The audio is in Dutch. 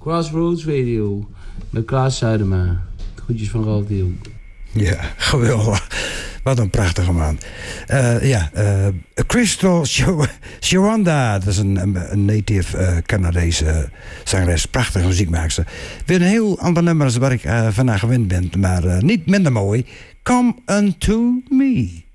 Crossroads Radio. Met Klaas Zuidema. Groetjes van Ralf de Jong. Ja, geweldig. Wat een prachtige man. Crystal Shawanda. Dat is een native Canadese zangeres. Prachtige muziekmaakster. Weer een heel ander nummer als waar ik vandaag gewend ben. Maar niet minder mooi. Come Unto Me.